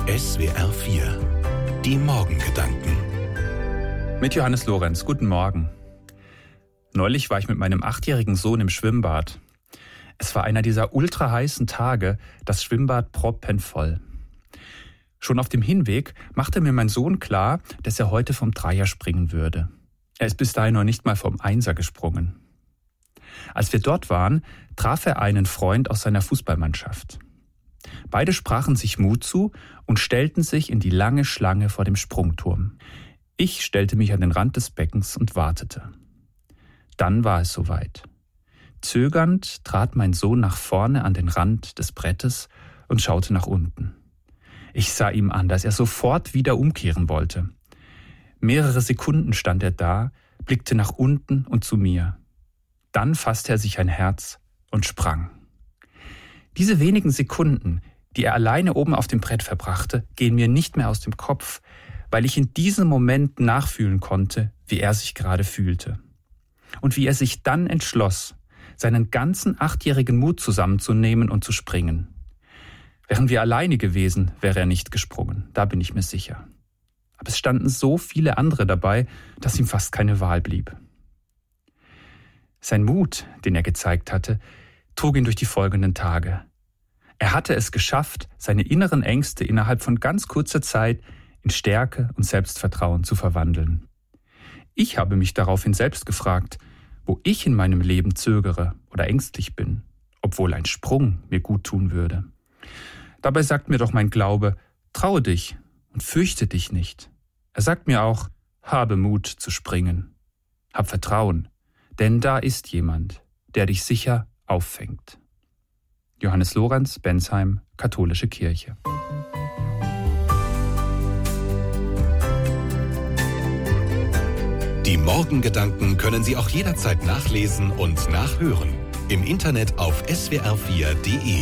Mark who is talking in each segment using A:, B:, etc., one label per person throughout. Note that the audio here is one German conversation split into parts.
A: SWR 4 Die Morgengedanken
B: Mit Johannes Lorenz. Guten Morgen. Neulich war ich mit meinem 8-jährigen Sohn im Schwimmbad. Es war einer dieser ultraheißen Tage, das Schwimmbad proppenvoll. Schon auf dem Hinweg machte mir mein Sohn klar, dass er heute vom Dreier springen würde. Er ist bis dahin noch nicht mal vom Einser gesprungen. Als wir dort waren, traf er einen Freund aus seiner Fußballmannschaft. Beide sprachen sich Mut zu und stellten sich in die lange Schlange vor dem Sprungturm. Ich stellte mich an den Rand des Beckens und wartete. Dann war es soweit. Zögernd trat mein Sohn nach vorne an den Rand des Brettes und schaute nach unten. Ich sah ihm an, dass er sofort wieder umkehren wollte. Mehrere Sekunden stand er da, blickte nach unten und zu mir. Dann fasste er sich ein Herz und sprang. Diese wenigen Sekunden, die er alleine oben auf dem Brett verbrachte, gehen mir nicht mehr aus dem Kopf, weil ich in diesem Moment nachfühlen konnte, wie er sich gerade fühlte. Und wie er sich dann entschloss, seinen ganzen 8-jährigen Mut zusammenzunehmen und zu springen. Wären wir alleine gewesen, wäre er nicht gesprungen, da bin ich mir sicher. Aber es standen so viele andere dabei, dass ihm fast keine Wahl blieb. Sein Mut, den er gezeigt hatte, trug ihn durch die folgenden Tage. Er hatte es geschafft, seine inneren Ängste innerhalb von ganz kurzer Zeit in Stärke und Selbstvertrauen zu verwandeln. Ich habe mich daraufhin selbst gefragt, wo ich in meinem Leben zögere oder ängstlich bin, obwohl ein Sprung mir gut tun würde. Dabei sagt mir doch mein Glaube, traue dich und fürchte dich nicht. Er sagt mir auch, habe Mut zu springen. Hab Vertrauen, denn da ist jemand, der dich sicher auffängt. Johannes Lorenz, Bensheim, Katholische Kirche.
A: Die Morgengedanken können Sie auch jederzeit nachlesen und nachhören. Im Internet auf swr4.de.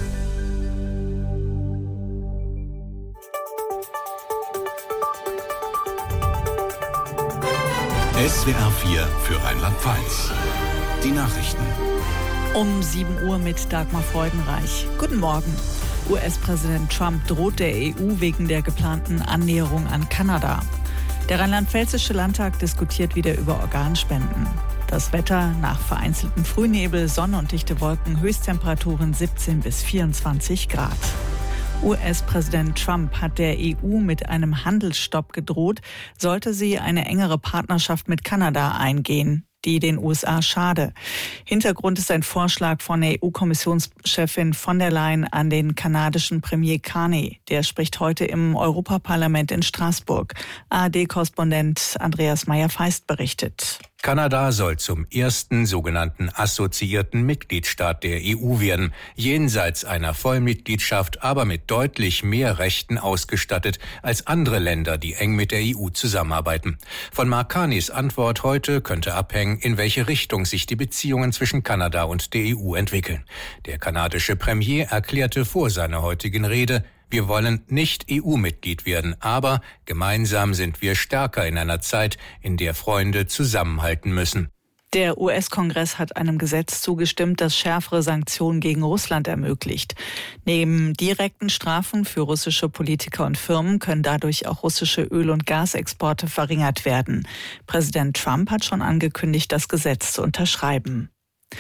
A: SWR 4 für Rheinland-Pfalz. Die Nachrichten.
C: Um 7 Uhr mit Dagmar Freudenreich. Guten Morgen. US-Präsident Trump droht der EU wegen der geplanten Annäherung an Kanada. Der rheinland-pfälzische Landtag diskutiert wieder über Organspenden. Das Wetter nach vereinzeltem Frühnebel, Sonne und dichte Wolken, Höchsttemperaturen 17 bis 24 Grad. US-Präsident Trump hat der EU mit einem Handelsstopp gedroht, sollte sie eine engere Partnerschaft mit Kanada eingehen, die den USA schade. Hintergrund ist ein Vorschlag von der EU-Kommissionschefin von der Leyen an den kanadischen Premier Carney. Der spricht heute im Europaparlament in Straßburg. ARD-Korrespondent Andreas Meyer-Feist berichtet.
D: Kanada soll zum ersten sogenannten assoziierten Mitgliedstaat der EU werden, jenseits einer Vollmitgliedschaft, aber mit deutlich mehr Rechten ausgestattet als andere Länder, die eng mit der EU zusammenarbeiten. Von Mark Carneys Antwort heute könnte abhängen, in welche Richtung sich die Beziehungen zwischen Kanada und der EU entwickeln. Der kanadische Premier erklärte vor seiner heutigen Rede, wir wollen nicht EU-Mitglied werden, aber gemeinsam sind wir stärker in einer Zeit, in der Freunde zusammenhalten müssen.
C: Der US-Kongress hat einem Gesetz zugestimmt, das schärfere Sanktionen gegen Russland ermöglicht. Neben direkten Strafen für russische Politiker und Firmen können dadurch auch russische Öl- und Gasexporte verringert werden. Präsident Trump hat schon angekündigt, das Gesetz zu unterschreiben.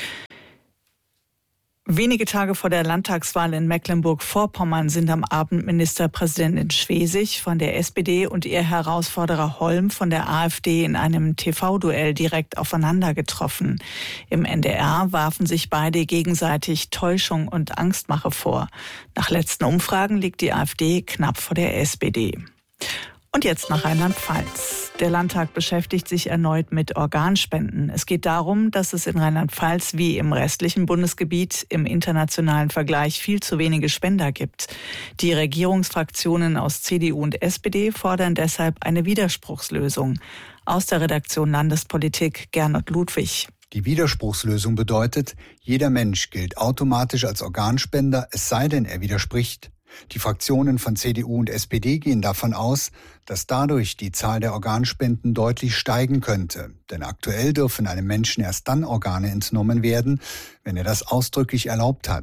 C: Wenige Tage vor der Landtagswahl in Mecklenburg-Vorpommern sind am Abend Ministerpräsidentin Schwesig von der SPD und ihr Herausforderer Holm von der AfD in einem TV-Duell direkt aufeinander getroffen. Im NDR warfen sich beide gegenseitig Täuschung und Angstmache vor. Nach letzten Umfragen liegt die AfD knapp vor der SPD. Und jetzt nach Rheinland-Pfalz. Der Landtag beschäftigt sich erneut mit Organspenden. Es geht darum, dass es in Rheinland-Pfalz wie im restlichen Bundesgebiet im internationalen Vergleich viel zu wenige Spender gibt. Die Regierungsfraktionen aus CDU und SPD fordern deshalb eine Widerspruchslösung. Aus der Redaktion Landespolitik Gernot Ludwig.
E: Die Widerspruchslösung bedeutet, jeder Mensch gilt automatisch als Organspender, es sei denn, er widerspricht. Die Fraktionen von CDU und SPD gehen davon aus, dass dadurch die Zahl der Organspenden deutlich steigen könnte. Denn aktuell dürfen einem Menschen erst dann Organe entnommen werden, wenn er das ausdrücklich erlaubt hat.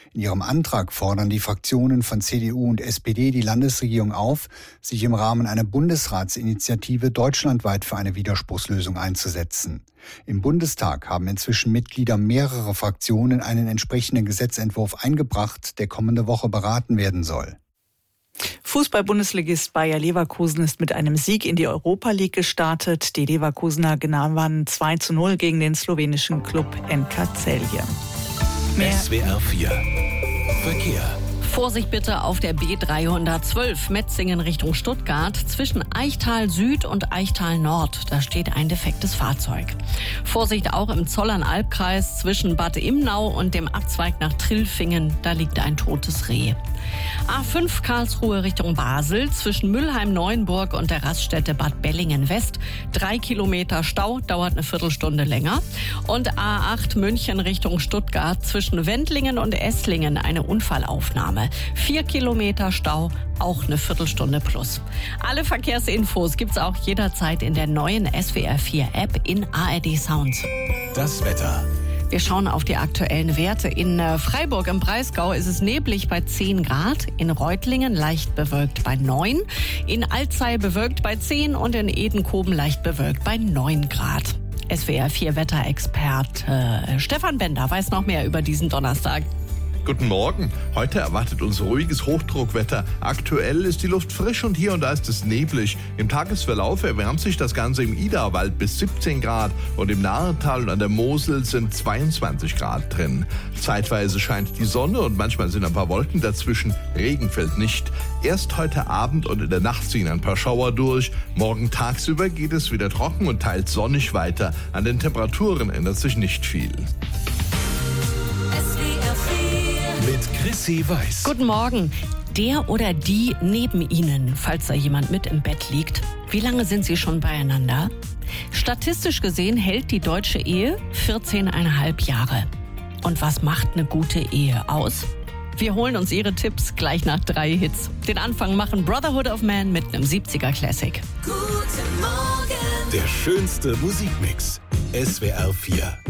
E: In ihrem Antrag fordern die Fraktionen von CDU und SPD die Landesregierung auf, sich im Rahmen einer Bundesratsinitiative deutschlandweit für eine Widerspruchslösung einzusetzen. Im Bundestag haben inzwischen Mitglieder mehrerer Fraktionen einen entsprechenden Gesetzentwurf eingebracht, der kommende Woche beraten werden soll.
C: Fußball-Bundesligist Bayer Leverkusen ist mit einem Sieg in die Europa League gestartet. Die Leverkusener gewannen 2:0 gegen den slowenischen Klub NK Celje.
A: SWR 4 Verkehr.
F: Vorsicht bitte auf der B312 Metzingen Richtung Stuttgart zwischen Eichtal Süd und Eichtal Nord. Da steht ein defektes Fahrzeug. Vorsicht auch im Zollern-Albkreis zwischen Bad Imnau und dem Abzweig nach Trilfingen. Da liegt ein totes Reh. A5 Karlsruhe Richtung Basel zwischen Mülheim-Neuenburg und der Raststätte Bad Bellingen-West. 3 Kilometer Stau, dauert eine Viertelstunde länger. Und A8 München Richtung Stuttgart zwischen Wendlingen und Esslingen eine Unfallaufnahme. 4 Kilometer Stau, auch eine Viertelstunde plus. Alle Verkehrsinfos gibt's auch jederzeit in der neuen SWR 4 App in ARD Sounds.
A: Das Wetter.
F: Wir schauen auf die aktuellen Werte. In Freiburg im Breisgau ist es neblig bei 10 Grad, in Reutlingen leicht bewölkt bei 9, in Alzey bewölkt bei 10 und in Edenkoben leicht bewölkt bei 9 Grad. SWR 4 Wetterexperte Stefan Bender weiß noch mehr über diesen Donnerstag.
G: Guten Morgen. Heute erwartet uns ruhiges Hochdruckwetter. Aktuell ist die Luft frisch und hier und da ist es neblig. Im Tagesverlauf erwärmt sich das Ganze im Idarwald bis 17 Grad und im Narental und an der Mosel sind 22 Grad drin. Zeitweise scheint die Sonne und manchmal sind ein paar Wolken dazwischen. Regen fällt nicht. Erst heute Abend und in der Nacht ziehen ein paar Schauer durch. Morgen tagsüber geht es wieder trocken und teils sonnig weiter. An den Temperaturen ändert sich nicht viel.
A: Mit Chrissy Weiß.
F: Guten Morgen. Der oder die neben Ihnen, falls da jemand mit im Bett liegt, wie lange sind Sie schon beieinander? Statistisch gesehen hält die deutsche Ehe 14,5 Jahre. Und was macht eine gute Ehe aus? Wir holen uns Ihre Tipps gleich nach 3 Hits. Den Anfang machen Brotherhood of Man mit einem 70er Classic.
A: Guten Morgen. Der schönste Musikmix. SWR 4.